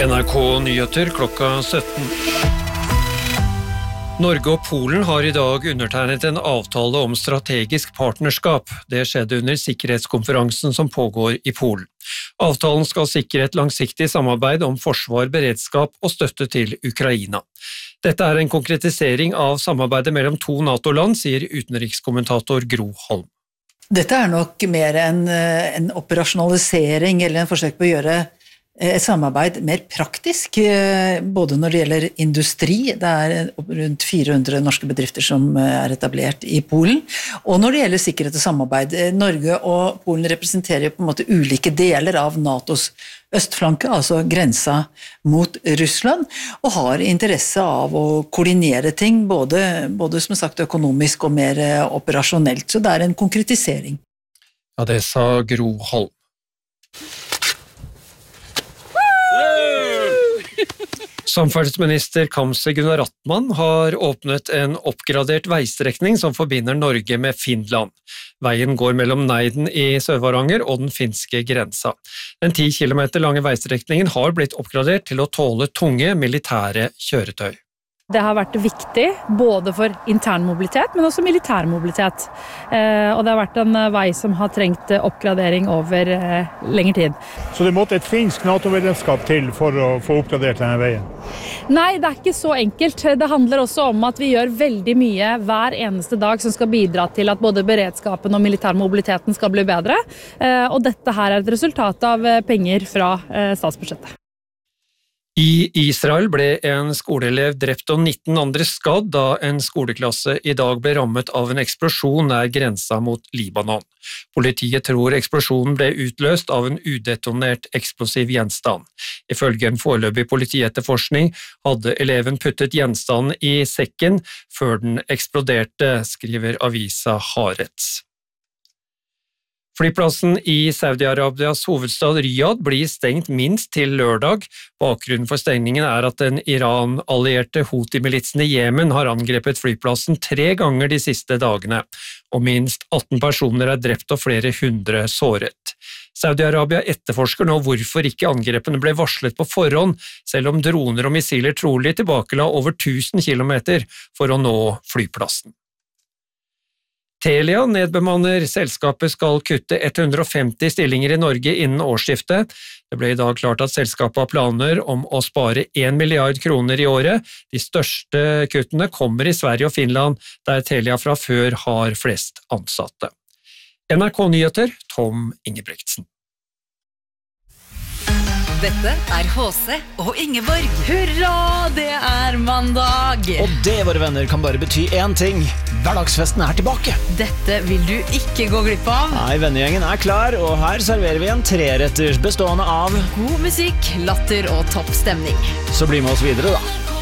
NRK Nyheter klokka 17. Norge og Polen har I dag undertegnet en avtale om strategisk partnerskap. Det skjedde under sikkerhetskonferansen som pågår I Polen. Avtalen skal sikre et langsiktig samarbeid om forsvar, beredskap og støtte til Ukraina. Dette en konkretisering av samarbeidet mellom to NATO-land, sier utenrikskommentator Gro Holm. Dette nok mer en operasjonalisering eller en forsøk på å gjøre et samarbeid mer praktisk, både når det gjelder industri, det rundt 400 norske bedrifter som etablert I Polen, og når det gjelder sikkerhet og samarbeid. Norge og Polen representerer på en måte ulike deler av NATOs østflanke, altså grensa mot Russland, og har interesse av å koordinere ting, både som sagt økonomisk og mer operasjonelt, så det en konkretisering. Ja, det sa Gro Holm. Samferdselsminister Kamse Gunaratnam har åpnet en oppgradert veistrekning som forbinder Norge med Finland. Veien går mellom Neiden I Sør-Varanger og den finske grensa. Den 10 kilometer lange veistrekningen har blitt oppgradert til å tåle tunge militære kjøretøy. Det har vært viktig både for intern mobilitet, men også militær mobilitet. Og det har vært en vei som har trengt oppgradering over lengre tid. Så det måtte et finsk NATO-medlemskap til for å få oppgradert denne veien? Nei, det ikke så enkelt. Det handler også om at vi gjør veldig mye hver eneste dag som skal bidra til at både beredskapen og militærmobiliteten skal bli bedre. Og dette her et resultat av penger fra statsbudsjettet. I Israel ble en skoleelev drept og 19 andre skadd da en skoleklasse I dag ble rammet av en eksplosjon nær grensa mot Libanon. Politiet tror eksplosjonen ble utløst av en udetonert eksplosiv gjenstand. Ifølge en foreløpig politietterforskning hadde eleven puttet gjenstanden I sekken før den eksploderte, skriver avisa Haaretz. Flyplassen I Saudi-Arabias hovedstad Riyadh blir stengt minst til lørdag. Bakgrunnen for stengningen at den Iran-allierte Houthi-militsen I Jemen har angrepet flyplassen 3 ganger de siste dagene, og minst 18 personer drept og flere hundre såret. Saudi-Arabia etterforsker nå hvorfor ikke angrepene ble varslet på forhånd, selv om droner og missiler trolig tilbakela over 1000 kilometer for å nå flyplassen. Telia nedbemanner. Selskapet skal kutte 150 stillinger I Norge innen årsskiftet. Det ble I dag klart at selskapet har planer om å spare 1 milliard kroner I året. De største kuttene kommer I Sverige og Finland, der Telia fra før har flest ansatte. NRK Nyheter, Tom Ingebrigtsen. Dette HC og Ingeborg. Hurra, det mandag! Og det, våre venner, kan bare bety én ting. Hverdagsfesten tilbake. Dette vil du ikke gå glipp av. Nei, vennegjengen klar, og her serverer vi en 3-retters bestående av god musikk, latter og topp stemning. Så bli med oss videre, da.